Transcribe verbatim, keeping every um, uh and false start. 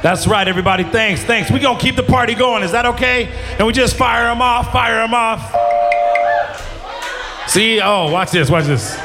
That's right, everybody. Thanks, thanks. We're going to keep the party going. Is that okay? And we just fire them off, fire them off. See? Oh, watch this, watch this.